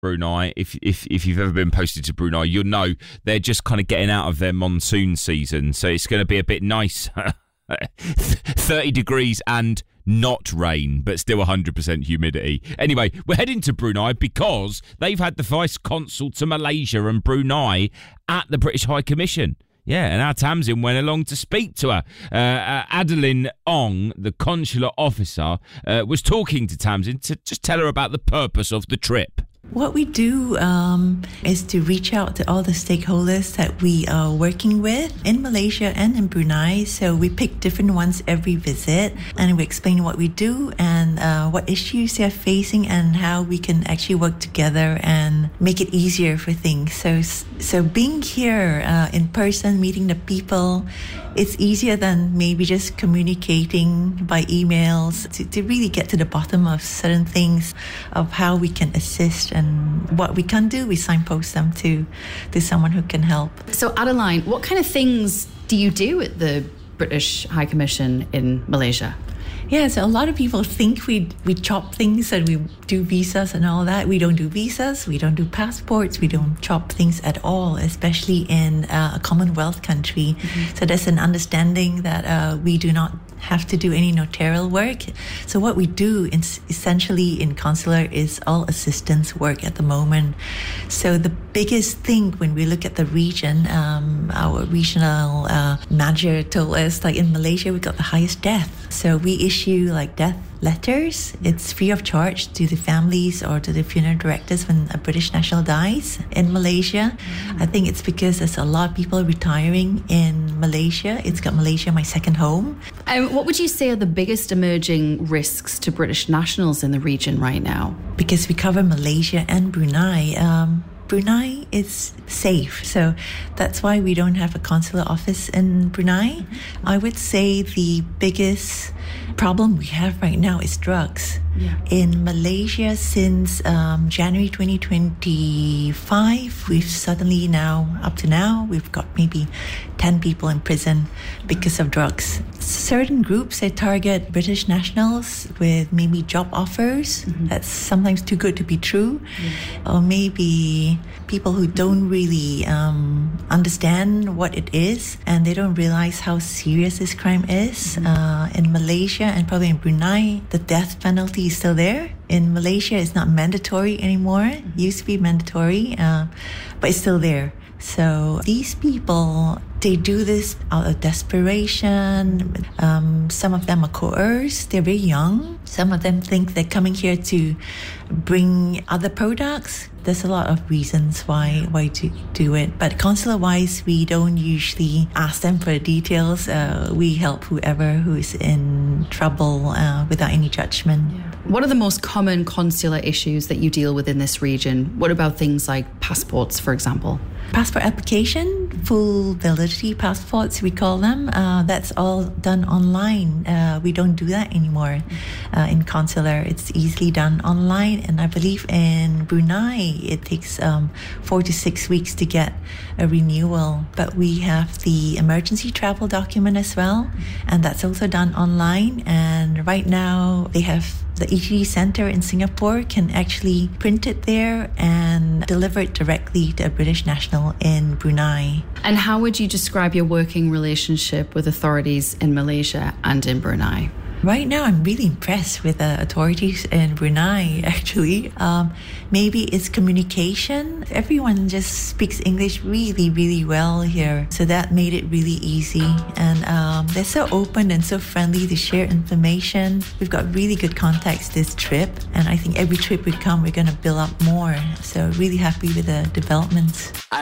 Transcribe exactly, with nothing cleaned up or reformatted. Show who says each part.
Speaker 1: Brunei, if if if you've ever been posted to Brunei, you'll know they're just kind of getting out of their monsoon season. So it's going to be a bit nice. thirty degrees and not rain, but still one hundred percent humidity. Anyway, we're heading to Brunei because they've had the Vice Consul to Malaysia and Brunei at the British High Commission. Yeah, and our Tamsin went along to speak to her. Uh, uh, Adeline Ong, the consular officer, uh, was talking to Tamsin to just tell her about the purpose of the trip.
Speaker 2: What we do um, is to reach out to all the stakeholders that we are working with in Malaysia and in Brunei. So we pick different ones every visit and we explain what we do and uh, what issues they're facing and how we can actually work together and make it easier for things. So, so being here uh, in person, meeting the people, it's easier than maybe just communicating by emails to, to really get to the bottom of certain things, of how we can assist, and what we can do, we signpost them to, to someone who can help.
Speaker 3: So Adeline, what kind of things do you do at the British High Commission in Malaysia?
Speaker 2: Yeah, so a lot of people think we we chop things and we do visas and all that. We don't do visas, we don't do passports, we don't chop things at all, especially in uh, a Commonwealth country. Mm-hmm. So there's an understanding that uh, we do not have to do any notarial work. So what we do in, essentially in consular is all assistance work at the moment. So the biggest thing when we look at the region, um, our regional uh, manager told us, like in Malaysia, we got the highest death. So we issue like death letters. It's free of charge to the families or to the funeral directors when a British national dies in Malaysia. Mm. I think it's because there's a lot of people retiring in Malaysia. It's got Malaysia my second home.
Speaker 3: Um, what would you say are the biggest emerging risks to British nationals in the region right now?
Speaker 2: Because we cover Malaysia and Brunei, um, Brunei is safe, so that's why we don't have a consular office in Brunei. Mm-hmm. I would say the biggest problem we have right now is drugs. Yeah. In Malaysia, since um, January twenty twenty-five, we've suddenly now, up to now, we've got maybe ten people in prison because of drugs. Certain groups, they target British nationals with maybe job offers. Mm-hmm. That's sometimes too good to be true. Yeah. Or maybe people who don't really um, understand what it is and they don't realize how serious this crime is. Mm-hmm. Uh, in Malaysia and probably in Brunei, the death penalty is still there. In Malaysia, it's not mandatory anymore. It used to be mandatory, uh, but it's still there. So these people, they do this out of desperation. Um, some of them are coerced. They're very young. Some of them think they're coming here to bring other products. There's a lot of reasons why why to do it. But consular-wise, we don't usually ask them for details. Uh, we help whoever who is in trouble uh, without any judgment. Yeah.
Speaker 3: What are the most common consular issues that you deal with in this region? What about things like passports, for example?
Speaker 2: Passport application, full validity passports, we call them. Uh, that's all done online. Uh, we don't do that anymore uh, in consular. It's easily done online. And I believe in Brunei, it takes um, four to six weeks to get a renewal. But we have the emergency travel document as well. And that's also done online. And right now, they have the E T D Centre in Singapore can actually print it there and deliver it directly to a British national in Brunei.
Speaker 3: And how would you describe your working relationship with authorities in Malaysia and in Brunei?
Speaker 2: Right now, I'm really impressed with the authorities in Brunei, actually. Um, maybe it's communication. Everyone just speaks English really, really well here. So that made it really easy. And um, they're so open and so friendly to share information. We've got really good contacts this trip. And I think every trip we come, we're going to build up more. So really happy with the developments.